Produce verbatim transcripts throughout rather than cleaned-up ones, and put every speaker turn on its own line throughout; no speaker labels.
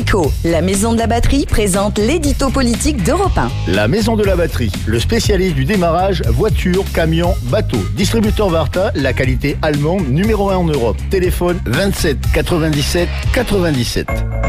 Iveco, la maison de la batterie, présente l'édito politique d'Europe un.
La maison de la batterie, le spécialiste du démarrage, voiture, camion, bateau. Distributeur Varta, la qualité allemande numéro un en Europe. Téléphone vingt-sept quatre-vingt-dix-sept quatre-vingt-dix-sept.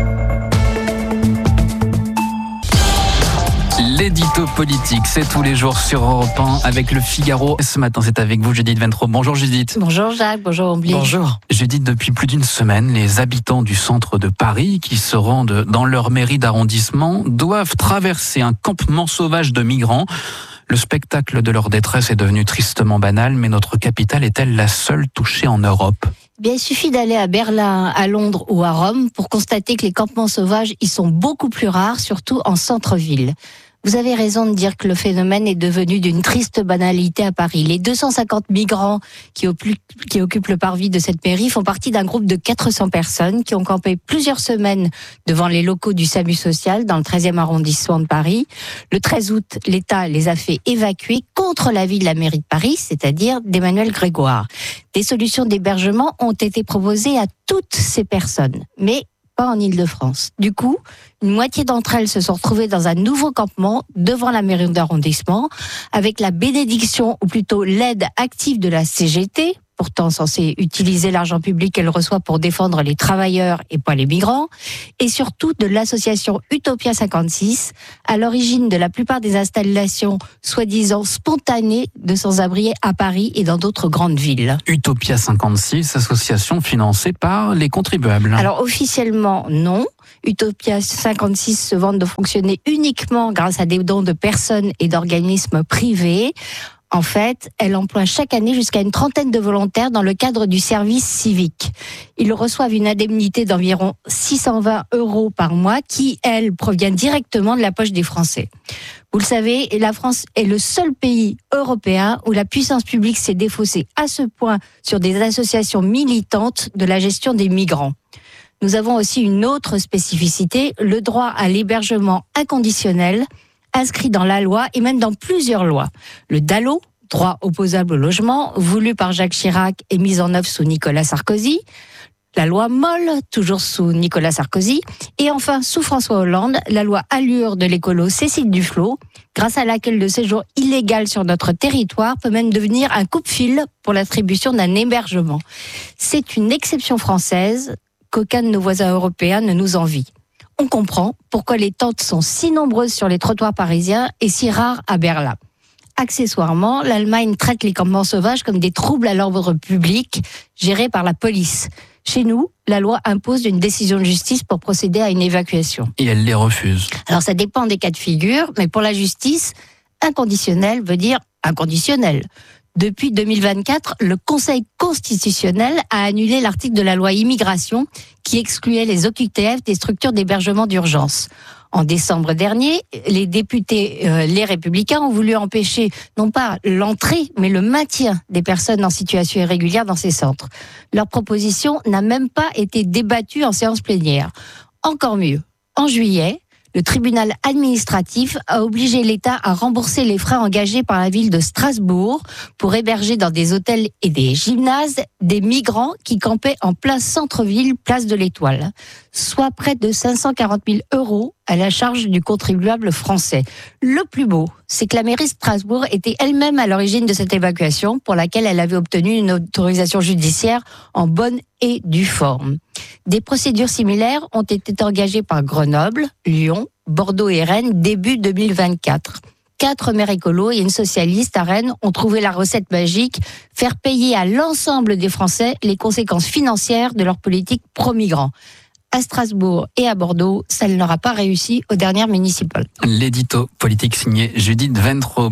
L'édito politique, c'est tous les jours sur Europe un avec le Figaro. Ce matin, c'est avec vous, Judith Ventrop. Bonjour Judith.
Bonjour Jacques, bonjour Ombli.
Bonjour. Judith, depuis plus d'une semaine, les habitants du centre de Paris qui se rendent dans leur mairie d'arrondissement doivent traverser un campement sauvage de migrants. Le spectacle de leur détresse est devenu tristement banal, mais notre capitale est-elle la seule touchée en Europe ?
Bien, il suffit d'aller à Berlin, à Londres ou à Rome pour constater que les campements sauvages y sont beaucoup plus rares, surtout en centre-ville. Vous avez raison de dire que le phénomène est devenu d'une triste banalité à Paris. Les deux cent cinquante migrants qui, qui occupent le parvis de cette mairie font partie d'un groupe de quatre cents personnes qui ont campé plusieurs semaines devant les locaux du SAMU social dans le treizième arrondissement de Paris. Le treize août, l'État les a fait évacuer contre l'avis de la mairie de Paris, c'est-à-dire d'Emmanuel Grégoire. Des solutions d'hébergement ont été proposées à toutes ces personnes, mais pas en Île-de-France. Du coup, une moitié d'entre elles se sont retrouvées dans un nouveau campement devant la mairie d'arrondissement avec la bénédiction, ou plutôt l'aide active de la C G T, pourtant censée utiliser l'argent public qu'elle reçoit pour défendre les travailleurs et pas les migrants, et surtout de l'association Utopia cinquante-six, à l'origine de la plupart des installations soi-disant spontanées de sans-abri à Paris et dans d'autres grandes villes.
Utopia cinquante-six, association financée par les contribuables.
Alors officiellement, non. Utopia cinquante-six se vante de fonctionner uniquement grâce à des dons de personnes et d'organismes privés. En fait, elle emploie chaque année jusqu'à une trentaine de volontaires dans le cadre du service civique. Ils reçoivent une indemnité d'environ six cent vingt euros par mois qui, elle, provient directement de la poche des Français. Vous le savez, la France est le seul pays européen où la puissance publique s'est défaussée à ce point sur des associations militantes de la gestion des migrants. Nous avons aussi une autre spécificité, le droit à l'hébergement inconditionnel, inscrit dans la loi et même dans plusieurs lois. Le DALO, droit opposable au logement, voulu par Jacques Chirac et mis en œuvre sous Nicolas Sarkozy. La loi Moll, toujours sous Nicolas Sarkozy. Et enfin, sous François Hollande, la loi Allure de l'écolo Cécile Duflot, grâce à laquelle le séjour illégal sur notre territoire peut même devenir un coupe-fil pour l'attribution d'un hébergement. C'est une exception française qu'aucun de nos voisins européens ne nous envie. On comprend pourquoi les tentes sont si nombreuses sur les trottoirs parisiens et si rares à Berlin. Accessoirement, l'Allemagne traite les campements sauvages comme des troubles à l'ordre public gérés par la police. Chez nous, la loi impose une décision de justice pour procéder à une évacuation.
Et elle les refuse.
Alors ça dépend des cas de figure, mais pour la justice, inconditionnel veut dire inconditionnel. Depuis deux mille vingt-quatre, le Conseil constitutionnel a annulé l'article de la loi immigration qui excluait les O Q T F des structures d'hébergement d'urgence. En décembre dernier, les députés, euh, les Républicains, ont voulu empêcher non pas l'entrée, mais le maintien des personnes en situation irrégulière dans ces centres. Leur proposition n'a même pas été débattue en séance plénière. Encore mieux, en juillet, le tribunal administratif a obligé l'État à rembourser les frais engagés par la ville de Strasbourg pour héberger dans des hôtels et des gymnases des migrants qui campaient en plein centre-ville, place de l'Étoile, soit près de cinq cent quarante mille euros à la charge du contribuable français. Le plus beau, c'est que la mairie de Strasbourg était elle-même à l'origine de cette évacuation pour laquelle elle avait obtenu une autorisation judiciaire en bonne et due forme. Des procédures similaires ont été engagées par Grenoble, Lyon, Bordeaux et Rennes début deux mille vingt-quatre. Quatre maires écolos et une socialiste à Rennes ont trouvé la recette magique, faire payer à l'ensemble des Français les conséquences financières de leur politique pro-migrants. À Strasbourg et à Bordeaux, ça ne leur a pas réussi aux dernières municipales.
L'édito politique signé Judith Ventrop.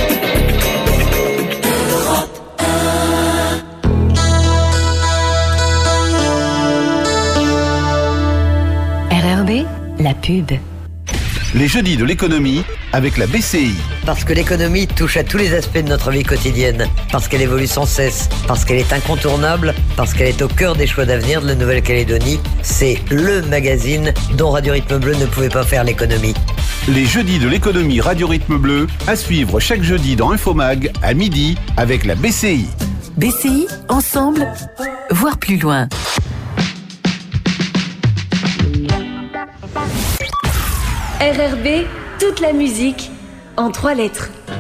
R R B, la pub.
Les jeudis de l'économie avec la B C I.
Parce que l'économie touche à tous les aspects de notre vie quotidienne. Parce qu'elle évolue sans cesse. Parce qu'elle est incontournable. Parce qu'elle est au cœur des choix d'avenir de la Nouvelle-Calédonie. C'est LE magazine dont Radio Rythme Bleu ne pouvait pas faire l'économie.
Les jeudis de l'économie Radio Rythme Bleu, à suivre chaque jeudi dans Infomag à midi avec la B C I.
B C I, ensemble, voir plus loin.
R R B, toute la musique en trois lettres.